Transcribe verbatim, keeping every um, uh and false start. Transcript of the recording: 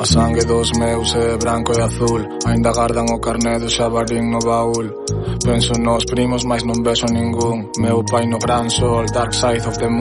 A sangue dos meus é branco e azul. Ainda gardan o carné do xabarín no baúl. Penso nos primos, mas non vexo ningún. Meu pai no gran sol, dark side of the moon.